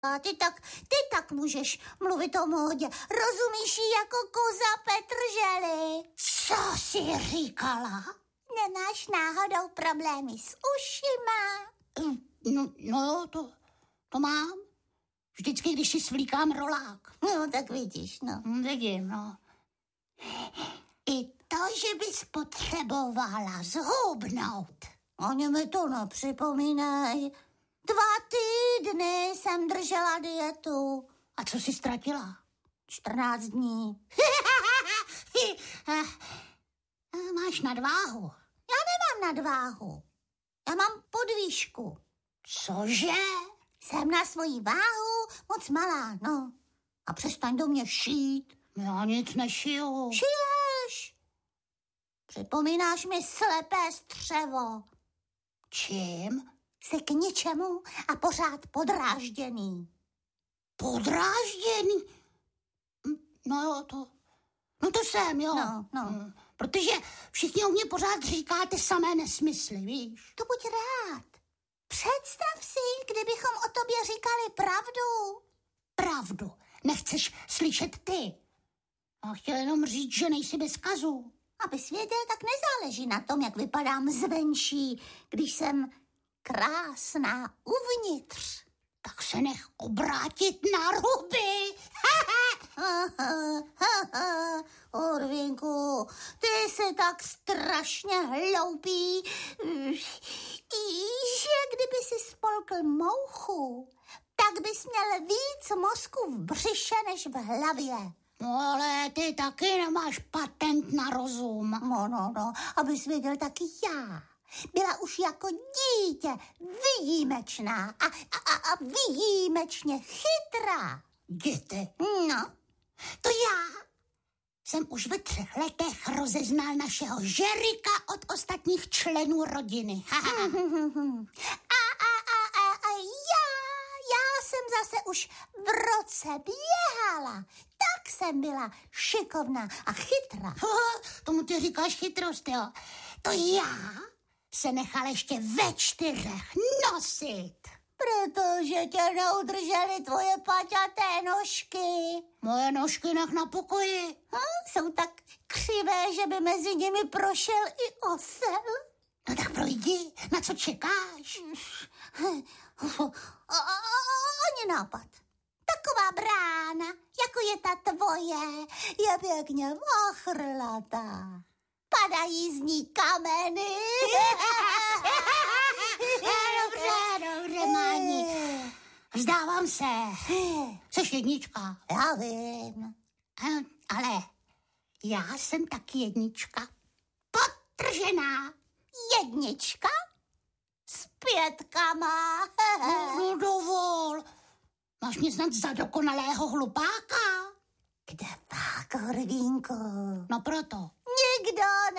A ty tak můžeš mluvit o módě. Rozumíš jí jako koza Petrželi? Co jsi říkala? Nemáš náhodou problémy s ušima? No, to mám. Vždycky, když si svlíkám rolák. No, tak vidíš, no. Vidím, no. I to, že bys potřebovala zhubnout. Ani mi to nepřipomínej. 2 týdny jsem držela dietu. A co jsi ztratila? 14 dní. Máš nadváhu. Já nemám nadváhu. Já mám podvýšku. Cože? Jsem na svoji váhu moc malá, no. A přestaň do mě šít. Já nic nešiju. Šiješ. Připomínáš mi slepé střevo. Čím? Jsi k ničemu a pořád podrážděný. Podrážděný? No to jsem, jo. No. Protože všichni o mě pořád říkáte samé nesmysly, víš? To buď rád. Představ si, kdybychom o tobě říkali pravdu. Pravdu nechceš slyšet ty. A chtěl jenom říct, že nejsi bez kazu. Abys věděl, tak nezáleží na tom, jak vypadám zvenčí, když jsem krásná uvnitř. Tak se nech obrátit na ruby. Urvinku, ty jsi tak strašně hloupý, že kdyby si spolkl mouchu, tak bys měl víc mozku v břiše než v hlavě. No ale ty taky nemáš patent na rozum. No, abys věděl, taky já. Byla už jako dítě výjimečná a výjimečně chytrá. Jděte. No. To já jsem už ve 3 letech rozeznal našeho Žerika od ostatních členů rodiny. Já jsem zase už v roce běhala. Tak jsem byla šikovná a chytrá. Tomu ty říkáš chytrost, jo. To já se nechal ještě ve 4 nosit. Protože tě neudržely tvoje paťaté nožky. Moje nožky nech na pokoji. Jsou tak křivé, že by mezi nimi prošel i osel. No tak projdi, na co čekáš? Ani nápad. Taková brána, jako je ta tvoje, je pěkně ochrlatá. Padají z ní kameny. Dobře, Máni. Vzdávám se. Jseš jednička. Já vím. Ale já jsem taky jednička. Podtržená. Jednička? S 5. No dovol. Máš mě snad za dokonalého hlupáka? Kde pak, Horvínku? No proto. Nikdo